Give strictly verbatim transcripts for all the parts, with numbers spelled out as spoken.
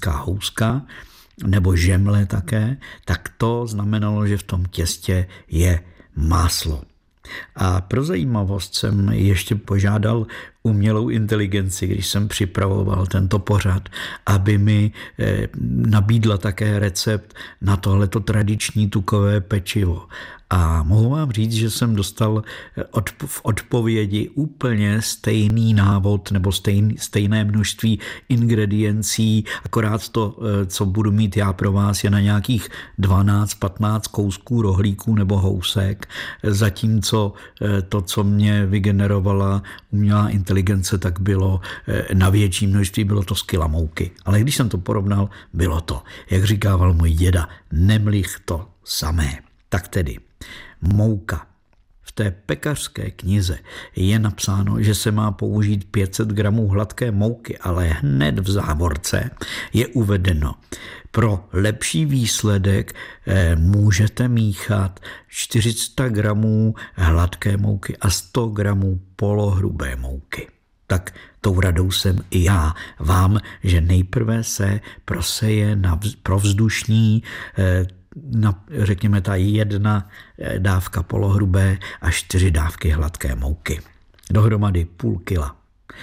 klasická houska, nebo žemle také, tak to znamenalo, že v tom těstě je máslo. A pro zajímavost jsem ještě požádal umělou inteligenci, když jsem připravoval tento pořad, aby mi nabídla také recept na tohleto tradiční tukové pečivo. A mohu vám říct, že jsem dostal v odpovědi úplně stejný návod nebo stejný, stejné množství ingrediencí, akorát to, co budu mít já pro vás, je na nějakých dvanáct patnáct kousků rohlíků nebo housek, zatímco to, co mě vygenerovala umělá inteligence, tak bylo na větší množství, bylo to z kila mouky. Ale když jsem to porovnal, bylo to, jak říkával můj děda, nemlich to samé. Tak tedy, mouka. V té pekařské knize je napsáno, že se má použít pět set gramů hladké mouky, ale hned v závorce je uvedeno, pro lepší výsledek eh, můžete míchat čtyři sta gramů hladké mouky a sto gramů polohrubé mouky. Tak tou radou jsem i já vám, že nejprve se proseje na vz, provzdušní eh, Na, řekněme, ta jedna dávka polohrubé a čtyři dávky hladké mouky. Dohromady půl kila.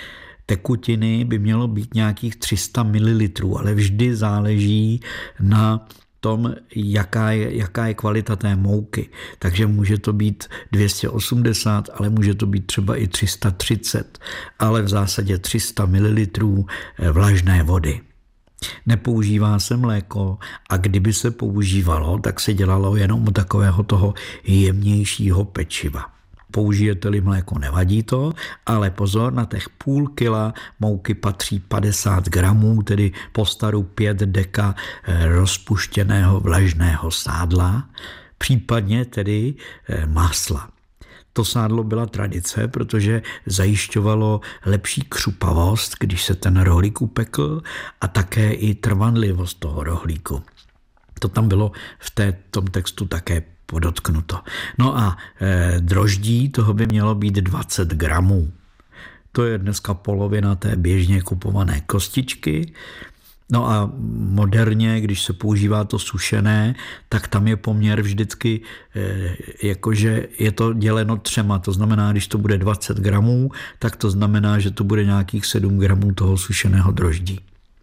Tekutiny by mělo být nějakých tři sta mililitrů, ale vždy záleží na tom, jaká je, jaká je kvalita té mouky. Takže může to být dvě stě osmdesát, ale může to být třeba i tři sta třicet, ale v zásadě tři sta mililitrů vlažné vody. Nepoužívá se mléko a kdyby se používalo, tak se dělalo jenom takového toho jemnějšího pečiva. Použijete-li mléko, nevadí to, ale pozor, na těch půl kila mouky patří padesát gramů, tedy postaru pět deka rozpuštěného vlažného sádla, případně tedy másla. To sádlo byla tradice, protože zajišťovalo lepší křupavost, když se ten rohlík upekl, a také i trvanlivost toho rohlíku. To tam bylo v té, tom textu také podotknuto. No a e, droždí, toho by mělo být dvacet gramů. To je dneska polovina té běžně kupované kostičky. No a moderně, když se používá to sušené, tak tam je poměr vždycky, jakože je to děleno třema. To znamená, když to bude dvacet gramů, tak to znamená, že to bude nějakých sedm gramů toho sušeného droždí.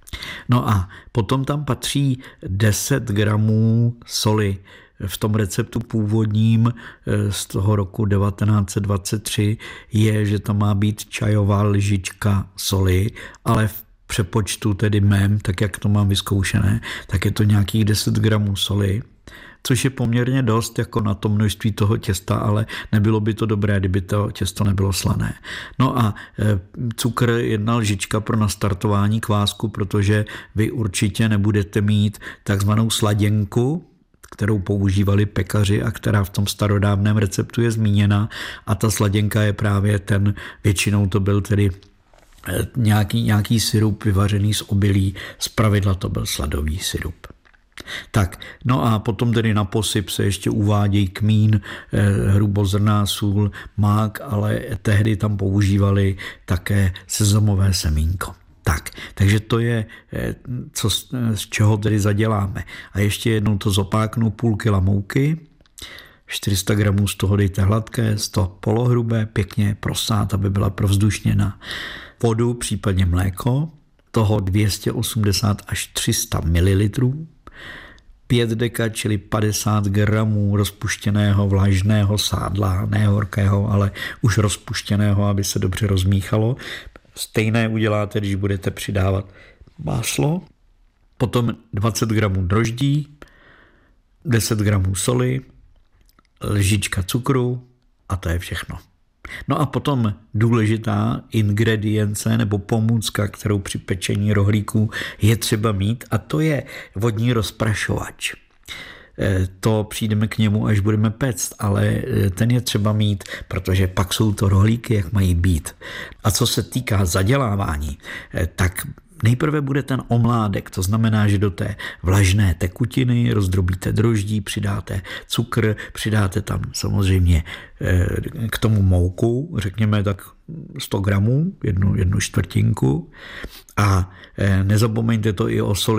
No a potom tam patří deset gramů soli. V tom receptu původním z toho roku devatenáct set dvacet tři je, že tam má být čajová lžička soli, ale v přepočtu tedy mém, tak jak to mám vyzkoušené, tak je to nějakých deset gramů soli, což je poměrně dost jako na to množství toho těsta, ale nebylo by to dobré, kdyby to těsto nebylo slané. No a cukr, jedna lžička pro nastartování kvásku, protože vy určitě nebudete mít takzvanou sladěnku, kterou používali pekaři a která v tom starodávném receptu je zmíněna, a ta sladěnka je právě ten, většinou to byl tedy Nějaký, nějaký syrup vyvařený z obilí, zpravidla to byl sladový syrup. Tak, no a potom tedy na posyp se ještě uvádějí kmín, hrubozrnná sůl, mák, ale tehdy tam používali také sezamové semínko. Tak, takže to je, co, z čeho tedy zaděláme. A ještě jednou to zopáknu, půl kila mouky, čtyři sta gramů z toho dejte hladké, sto polohrubé, pěkně prosát, aby byla provzdušněna. Vodu, případně mléko, toho dvě stě osmdesát až tři sta mililitrů, pět deka, čili padesát gramů rozpuštěného vlažného sádla, ne horkého, ale už rozpuštěného, aby se dobře rozmíchalo. Stejné uděláte, když budete přidávat máslo, potom dvacet gramů droždí, deset gramů soli, lžička cukru a to je všechno. No a potom důležitá ingredience nebo pomůcka, kterou při pečení rohlíků je třeba mít, a to je vodní rozprašovač. To přijdeme k němu, až budeme péct, ale ten je třeba mít, protože pak jsou to rohlíky, jak mají být. A co se týká zadělávání, tak nejprve bude ten omládek, to znamená, že do té vlažné tekutiny rozdrobíte droždí, přidáte cukr, přidáte tam samozřejmě k tomu mouku, řekněme tak sto gramů, jednu, jednu čtvrtinku, a nezapomeňte to i o soli.